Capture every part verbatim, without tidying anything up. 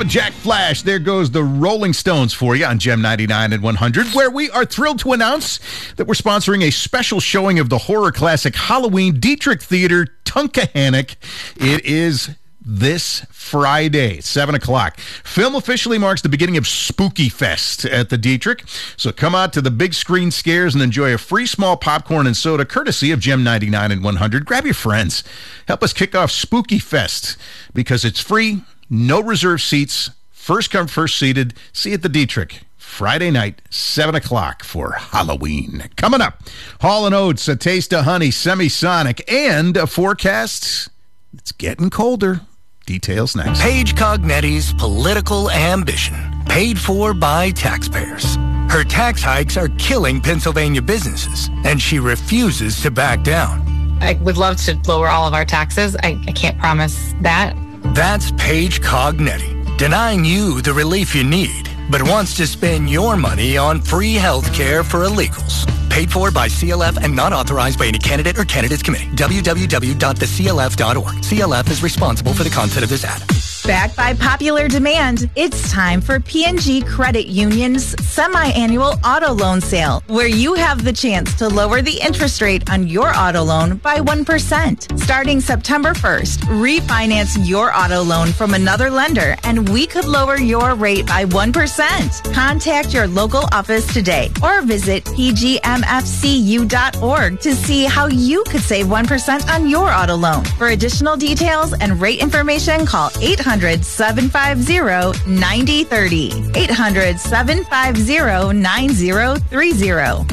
Jack Flash, there goes the Rolling Stones for you on Gem ninety-nine and one hundred, where we are thrilled to announce that we're sponsoring a special showing of the horror classic Halloween, Dietrich Theater, Tunkhannock. It is this Friday, seven o'clock. Film officially marks the beginning of Spooky Fest at the Dietrich. So come out to the big screen scares and enjoy a free small popcorn and soda courtesy of Gem ninety-nine and one hundred. Grab your friends. Help us kick off Spooky Fest because it's free. No reserved seats, first come, first seated. See you at the Dietrich, Friday night, seven o'clock for Halloween. Coming up, Hall and Oates, A Taste of Honey, Semisonic, and a forecast. It's getting colder. Details next. Paige Cognetti's political ambition, paid for by taxpayers. Her tax hikes are killing Pennsylvania businesses, and she refuses to back down. I would love to lower all of our taxes. I, I can't promise that. That's Paige Cognetti, denying you the relief you need, but wants to spend your money on free health care for illegals. Paid for by C L F and not authorized by any candidate or candidates committee. w w w dot the c l f dot org. C L F is responsible for the content of this ad. Backed by popular demand, it's time for P and G Credit Union's semi-annual auto loan sale, where you have the chance to lower the interest rate on your auto loan by one percent. Starting September first, refinance your auto loan from another lender, and we could lower your rate by one percent. Contact your local office today or visit p g m f c u dot org to see how you could save one percent on your auto loan. For additional details and rate information, call eight hundred, seven five zero, nine zero three zero. eight hundred, seven five zero, nine zero three zero.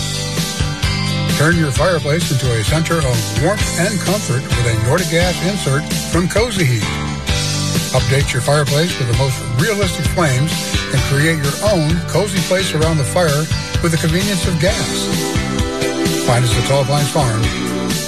Turn your fireplace into a center of warmth and comfort with a Nordic gas insert from Cozy Heat. Update your fireplace with the most realistic flames and create your own cozy place around the fire with the convenience of gas. Find us at Tall Pines Farm